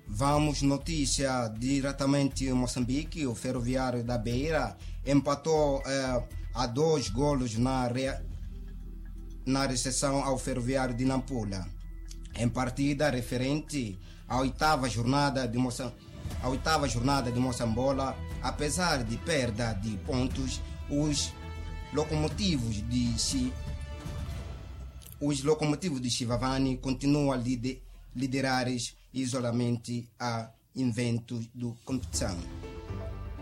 Vamos notícia diretamente em Moçambique. O Ferroviário da Beira empatou a 2 golos na recepção ao Ferroviário de Nampula, em partida referente à oitava jornada de Moçambola. Apesar de perda de pontos, os locomotivos de Chivavani continuam a liderar isoladamente a eventos da competição.